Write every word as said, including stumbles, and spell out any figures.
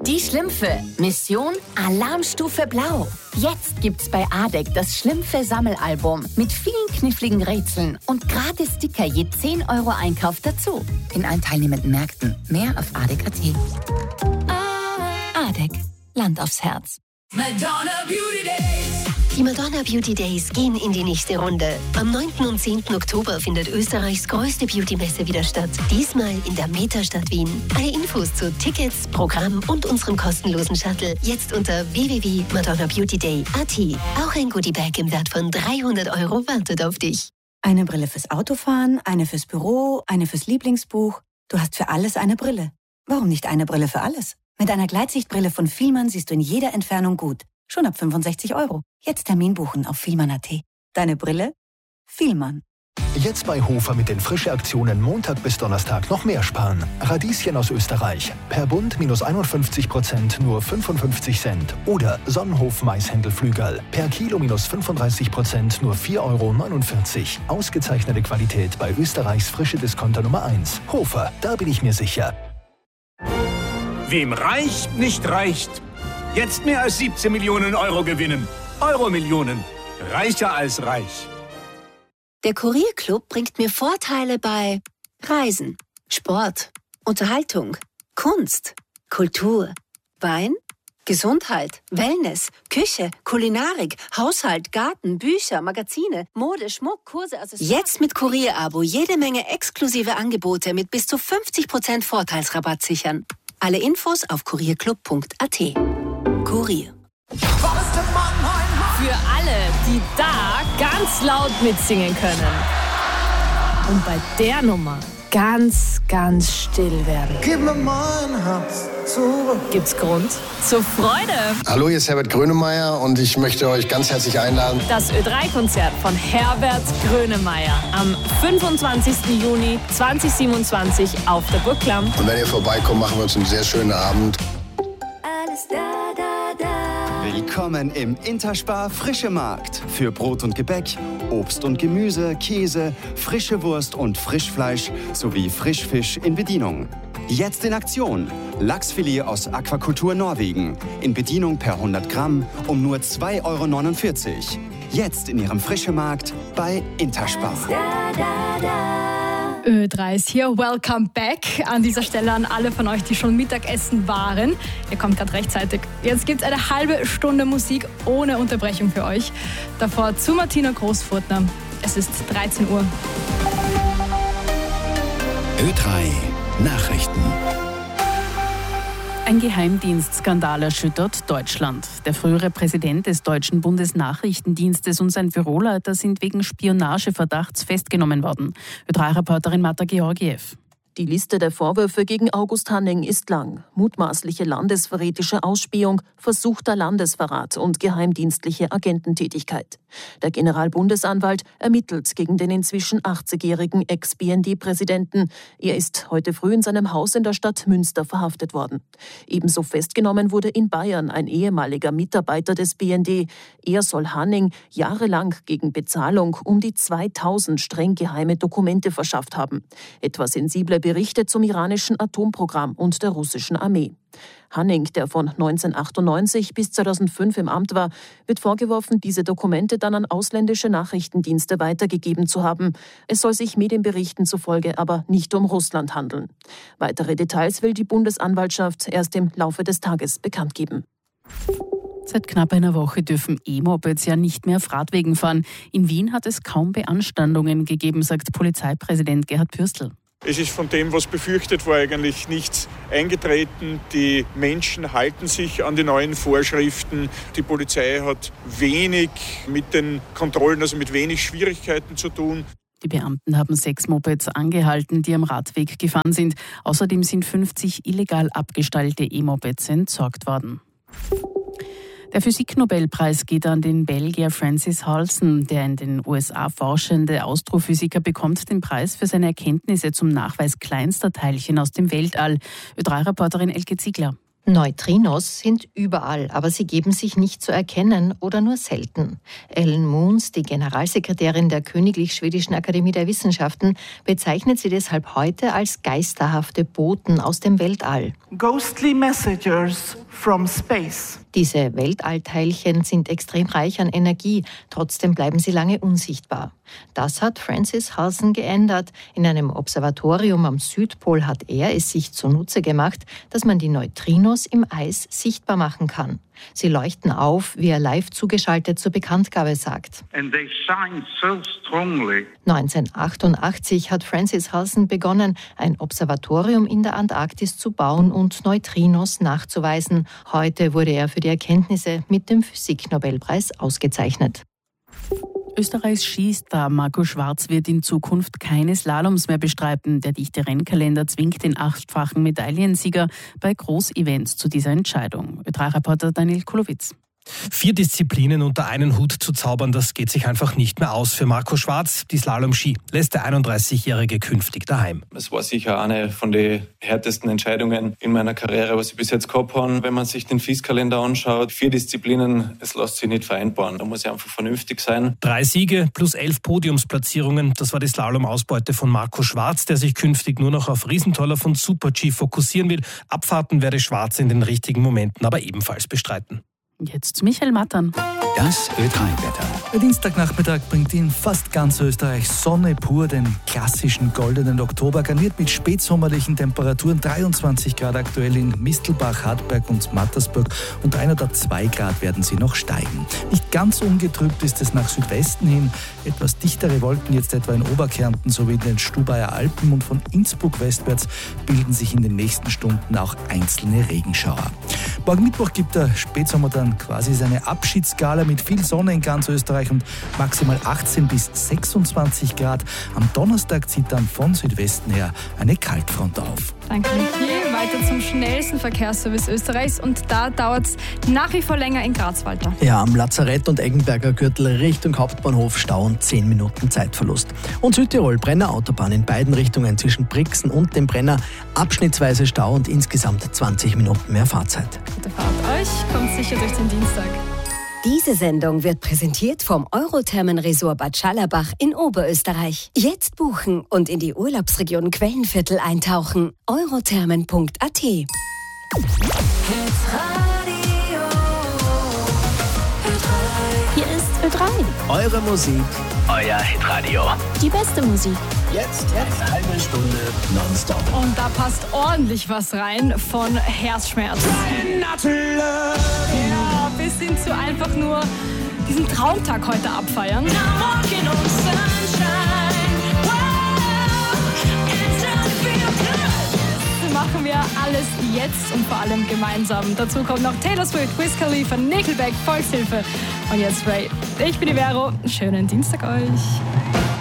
Die Schlümpfe. Mission Alarmstufe Blau. Jetzt gibt's bei A D E C das Schlümpfe-Sammelalbum mit vielen kniffligen Rätseln und gratis Sticker je zehn Euro Einkauf dazu. In allen teilnehmenden Märkten. Mehr auf A D E C Punkt A T. A D E C. Land aufs Herz. Madonna Beauty Days. Die Madonna Beauty Days gehen in die nächste Runde. Am neunten und zehnten Oktober findet Österreichs größte Beauty-Messe wieder statt. Diesmal in der Metastadt Wien. Alle Infos zu Tickets, Programm und unserem kostenlosen Shuttle jetzt unter w w w punkt madonna beauty day punkt a t. Auch ein Goodiebag im Wert von dreihundert Euro wartet auf dich. Eine Brille fürs Autofahren, eine fürs Büro, eine fürs Lieblingsbuch. Du hast für alles eine Brille. Warum nicht eine Brille für alles? Mit einer Gleitsichtbrille von Fielmann siehst du in jeder Entfernung gut. Schon ab fünfundsechzig Euro. Jetzt Termin buchen auf fielmann punkt a t. Deine Brille? Fielmann. Jetzt bei Hofer mit den Frische-Aktionen Montag bis Donnerstag noch mehr sparen. Radieschen aus Österreich. Per Bund minus einundfünfzig Prozent nur fünfundfünfzig Cent. Oder Sonnenhof Maishändelflügel. Per Kilo minus fünfunddreißig Prozent nur vier Euro neunundvierzig. Ausgezeichnete Qualität bei Österreichs frische Discounter Nummer eins. Hofer, da bin ich mir sicher. Wem reicht, nicht reicht. Jetzt mehr als siebzehn Millionen Euro gewinnen. Euro-Millionen. Reicher als reich. Der Kurierclub bringt mir Vorteile bei Reisen, Sport, Unterhaltung, Kunst, Kultur, Wein, Gesundheit, Wellness, Küche, Kulinarik, Haushalt, Garten, Bücher, Magazine, Mode, Schmuck, Kurse, Accessoires. Jetzt mit Kurier-Abo jede Menge exklusive Angebote mit bis zu fünfzig Prozent Vorteilsrabatt sichern. Alle Infos auf kurierclub punkt a t. Kurier. Für alle, die da ganz laut mitsingen können. Und bei der Nummer ganz, ganz still werden. Gib mir mein Herz zurück. Gibt's Grund zur Freude? Hallo, hier ist Herbert Grönemeyer und ich möchte euch ganz herzlich einladen. Das Ö drei Konzert von Herbert Grönemeyer am fünfundzwanzigsten Juni zweitausendsiebenundzwanzig auf der Burg Klamm. Und wenn ihr vorbeikommt, machen wir uns einen sehr schönen Abend. Alles da, da, da. Willkommen im Interspar Frische Markt. Für Brot und Gebäck, Obst und Gemüse, Käse, frische Wurst und Frischfleisch sowie Frischfisch in Bedienung. Jetzt in Aktion. Lachsfilet aus Aquakultur Norwegen. In Bedienung per hundert Gramm um nur zwei Euro neunundvierzig. Jetzt in Ihrem Frische Markt bei Interspar. Da, da, da. Ö drei ist hier. Welcome back an dieser Stelle an alle von euch, die schon Mittagessen waren. Ihr kommt gerade rechtzeitig. Jetzt gibt es eine halbe Stunde Musik ohne Unterbrechung für euch. Davor zu Martina Großfurtner. Es ist dreizehn Uhr. Ö drei Nachrichten. Ein Geheimdienstskandal erschüttert Deutschland. Der frühere Präsident des deutschen Bundesnachrichtendienstes und sein Büroleiter sind wegen Spionageverdachts festgenommen worden. Ö drei Reporterin Marta Georgiev. Die Liste der Vorwürfe gegen August Hanning ist lang. Mutmaßliche landesverräterische Ausspähung, versuchter Landesverrat und geheimdienstliche Agententätigkeit. Der Generalbundesanwalt ermittelt gegen den inzwischen achtzigjährigen Ex-B N D-Präsidenten. Er ist heute früh in seinem Haus in der Stadt Münster verhaftet worden. Ebenso festgenommen wurde in Bayern ein ehemaliger Mitarbeiter des B N D. Er soll Hanning jahrelang gegen Bezahlung um die zweitausend streng geheime Dokumente verschafft haben. Etwa sensible Berichte zum iranischen Atomprogramm und der russischen Armee. Hanning, der von neunzehnhundertachtundneunzig bis zweitausendfünf im Amt war, wird vorgeworfen, diese Dokumente dann an ausländische Nachrichtendienste weitergegeben zu haben. Es soll sich Medienberichten zufolge aber nicht um Russland handeln. Weitere Details will die Bundesanwaltschaft erst im Laufe des Tages bekannt geben. Seit knapp einer Woche dürfen E-Mopeds ja nicht mehr auf Radwegen fahren. In Wien hat es kaum Beanstandungen gegeben, sagt Polizeipräsident Gerhard Pürstl. Es ist von dem, was befürchtet war, eigentlich nichts eingetreten. Die Menschen halten sich an die neuen Vorschriften. Die Polizei hat wenig mit den Kontrollen, also mit wenig Schwierigkeiten zu tun. Die Beamten haben sechs Mopeds angehalten, die am Radweg gefahren sind. Außerdem sind fünfzig illegal abgestellte E-Mopeds entsorgt worden. Der Physiknobelpreis geht an den Belgier Francis Halsen, der in den U S A forschende Astrophysiker bekommt den Preis für seine Erkenntnisse zum Nachweis kleinster Teilchen aus dem Weltall. Ö drei Reporterin Elke Ziegler. Neutrinos sind überall, aber sie geben sich nicht zu erkennen oder nur selten. Ellen Moons, die Generalsekretärin der Königlich Schwedischen Akademie der Wissenschaften, bezeichnet sie deshalb heute als geisterhafte Boten aus dem Weltall. Ghostly messengers from space. Diese Weltallteilchen sind extrem reich an Energie, trotzdem bleiben sie lange unsichtbar. Das hat Francis Halsen geändert. In einem Observatorium am Südpol hat er es sich zunutze gemacht, dass man die Neutrinos im Eis sichtbar machen kann. Sie leuchten auf, wie er live zugeschaltet zur Bekanntgabe sagt. And they shine so strongly. neunzehnhundertachtundachtzig hat Francis Halsen begonnen, ein Observatorium in der Antarktis zu bauen und Neutrinos nachzuweisen. Heute wurde er für die Erkenntnisse mit dem Physiknobelpreis ausgezeichnet. Österreichs Skistar Marco Schwarz wird in Zukunft keine Slaloms mehr bestreiten. Der dichte Rennkalender zwingt den achtfachen Medaillensieger bei Großevents zu dieser Entscheidung. Ö drei Reporter Daniel Kulowitz. Vier Disziplinen unter einen Hut zu zaubern, das geht sich einfach nicht mehr aus für Marco Schwarz. Die Slalom-Ski lässt der einunddreißigjährige künftig daheim. Es war sicher eine von den härtesten Entscheidungen in meiner Karriere, was ich bis jetzt gehabt habe. Wenn man sich den F I S-Kalender anschaut, vier Disziplinen, es lässt sich nicht vereinbaren. Da muss ich einfach vernünftig sein. Drei Siege plus elf Podiumsplatzierungen, das war die Slalom-Ausbeute von Marco Schwarz, der sich künftig nur noch auf Riesentoller von Super-G fokussieren will. Abfahrten werde Schwarz in den richtigen Momenten aber ebenfalls bestreiten. Jetzt Michael Mattern. Das Ö drei Wetter. Der Dienstagnachmittag bringt in fast ganz Österreich Sonne pur, den klassischen goldenen Oktober, garniert mit spätsommerlichen Temperaturen. dreiundzwanzig Grad aktuell in Mistelbach, Hartberg und Mattersburg und ein oder zwei Grad werden sie noch steigen. Nicht ganz ungetrübt ist es nach Südwesten hin. Etwas dichtere Wolken jetzt etwa in Oberkärnten sowie in den Stubaier Alpen und von Innsbruck westwärts bilden sich in den nächsten Stunden auch einzelne Regenschauer. Morgen Mittwoch gibt der Spätsommer dann quasi seine Abschiedsgala mit viel Sonne in ganz Österreich und maximal achtzehn bis sechsundzwanzig Grad. Am Donnerstag zieht dann von Südwesten her eine Kaltfront auf. Danke, Niki. Weiter zum schnellsten Verkehrsservice Österreichs und da dauert es nach wie vor länger in Graz, Walter. Ja, am Lazarett und Eggenberger Gürtel Richtung Hauptbahnhof Stau und zehn Minuten Zeitverlust. Und Südtirol, Brenner Autobahn in beiden Richtungen zwischen Brixen und dem Brenner, abschnittsweise Stau und insgesamt zwanzig Minuten mehr Fahrzeit. Gute Fahrt euch, kommt sicher durch den Dienstag. Diese Sendung wird präsentiert vom Eurothermen-Resort Bad Schallerbach in Oberösterreich. Jetzt buchen und in die Urlaubsregion Quellenviertel eintauchen. eurothermen punkt a t. Hier ist Ö drei. Eure Musik, euer Hitradio. Die beste Musik. Jetzt, jetzt eine halbe Stunde nonstop. Und da passt ordentlich was rein von Herzschmerz. Ja, bis hin zu einfach nur diesen Traumtag heute abfeiern. Machen wir alles jetzt und vor allem gemeinsam. Dazu kommt noch Taylor Swift, Wiz Khalifa, Nickelback, Volkshilfe und jetzt Ray. Ich bin die Vero. Schönen Dienstag euch.